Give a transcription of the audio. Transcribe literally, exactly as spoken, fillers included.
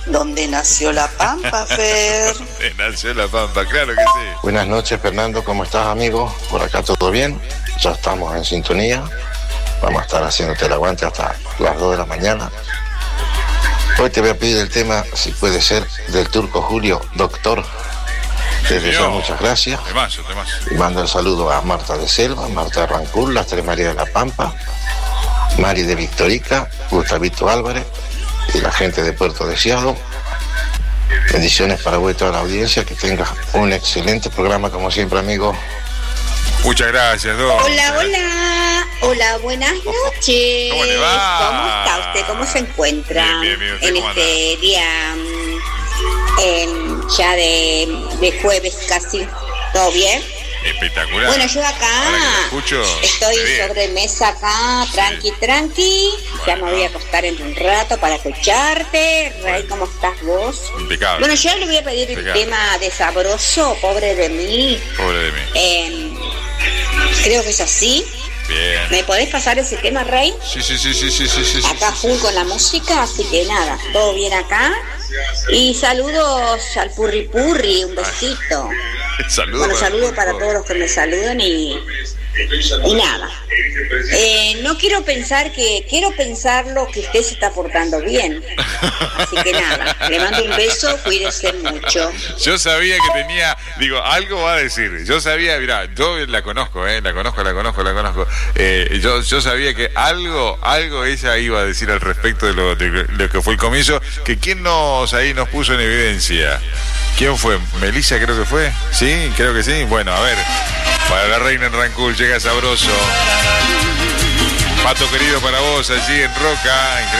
donde nació la Pampa, Fer. Donde nació la Pampa, claro que sí. Buenas noches, Fernando, ¿cómo estás, amigo? Por acá todo bien, ya estamos en sintonía. Vamos a estar haciéndote el aguante hasta las dos de la mañana. Hoy te voy a pedir el tema, si puede ser, del Turco Julio, Doctor. Desde ya, muchas gracias. Temazo, temazo. Y mando el saludo a Marta de Selva, Marta de Rancul, las Tres Marías de la Pampa, Mari de Victorica, Gustavito Álvarez y la gente de Puerto Deseado. Bendiciones para vos y toda la audiencia, que tengas un excelente programa como siempre, amigo. Muchas gracias, Doc. Hola, hola, hola, buenas noches. ¿Cómo le va? ¿Cómo está usted? ¿Cómo se encuentra Bien, bien, bien. en ¿Cómo este anda? día eh, ya de, de jueves casi? ¿Todo bien? Espectacular. Bueno, yo acá Ahora que lo escucho, estoy bien. sobre mesa acá, tranqui, tranqui. Ya me voy a acostar en un rato para escucharte. Rey, ¿cómo estás vos? Impecable. Bueno, yo le voy a pedir el Impecable. tema de Sabroso, Pobre de mí. Pobre de mí. Eh, creo que es así. Bien. ¿Me podés pasar ese tema, Rey? Sí, sí, sí, sí, sí, sí, sí. Acá sí, full sí. con la música, así que nada, todo bien acá. Y saludos al Purri Purri, un besito. Saludos. Bueno, para- saludos para todos los que me saludan y, y nada. Eh, no quiero pensar que, quiero pensarlo que usted se está portando bien. Así que nada, le mando un beso, cuídese mucho. Yo sabía que tenía, digo, algo va a decir. Yo sabía, mira, yo la conozco, eh, la conozco, la conozco, la conozco. Eh, yo, yo sabía que algo, algo ella iba a decir al respecto de lo, de lo que fue el comienzo. Que quién nos ahí nos puso en evidencia. ¿Quién fue? ¿Melissa creo que fue? Sí, creo que sí. Bueno, a ver. Para la reina en Rancul llega Sabroso. Pato querido para vos allí en Roca.